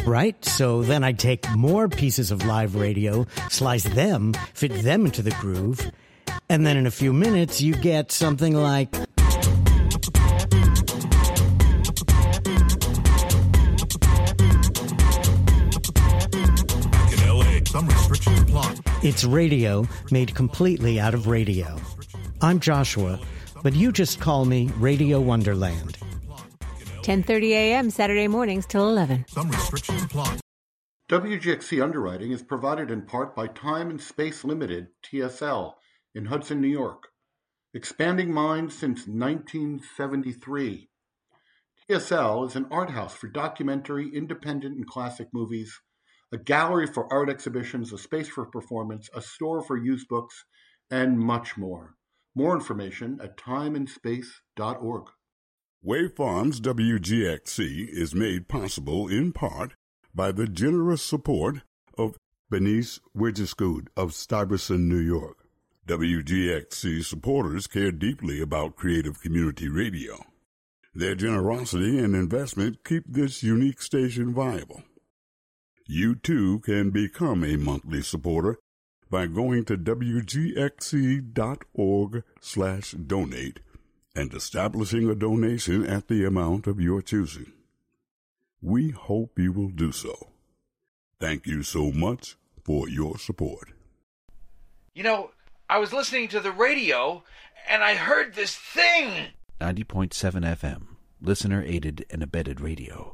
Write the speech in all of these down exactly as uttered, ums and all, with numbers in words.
Right? So then I take more pieces of live radio, slice them, fit them into the groove, and then in a few minutes you get something like... In L A, some restrictions apply. It's radio made completely out of radio. I'm Joshua, but you just call me Radio Wonderland. ten thirty a.m. Saturday mornings till eleven. Some restrictions apply. W G X C underwriting is provided in part by Time and Space Limited, T S L, in Hudson, New York. Expanding minds since nineteen seventy-three. T S L is an art house for documentary, independent, and classic movies, a gallery for art exhibitions, a space for performance, a store for used books, and much more. More information at time and space dot org. Wave Farms W G X C is made possible in part by the generous support of Bernice Witherspoon of Stuyvesant, New York. W G X C supporters care deeply about creative community radio. Their generosity and investment keep this unique station viable. You too can become a monthly supporter by going to W G X C dot org slash donate and establishing a donation at the amount of your choosing. We hope you will do so. Thank you so much for your support. You know, I was listening to the radio, and I heard this thing. ninety point seven F M, listener-aided and abetted radio.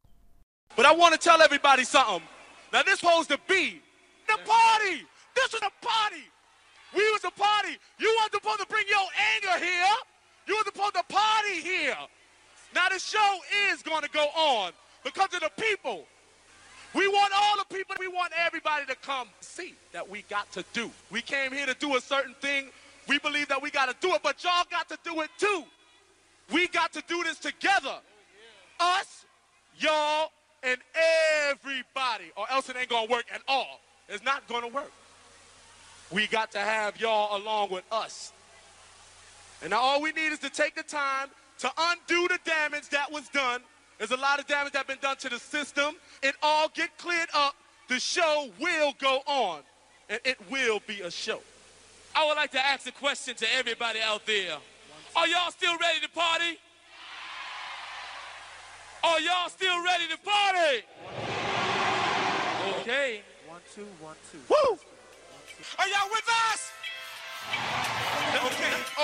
But I want to tell everybody something. Now, this supposed to be the party. This is a party. We was a party. You weren't supposed to bring your anger here. You were supposed to party here. Now, the show is going to go on because of the people. We want all the people. We want everybody to come see that we got to do. We came here to do a certain thing. We believe that we got to do it, but y'all got to do it too. We got to do this together. Us, y'all, and everybody, or else it ain't going to work at all. It's not going to work. We got to have y'all along with us. And now all we need is to take the time to undo the damage that was done. There's a lot of damage that's been done to the system. It all get cleared up. The show will go on, and it will be a show. I would like to ask a question to everybody out there. Are y'all still ready to party? Are y'all still ready to party? Okay. One, two, one, two. Woo! Are y'all with us? Okay.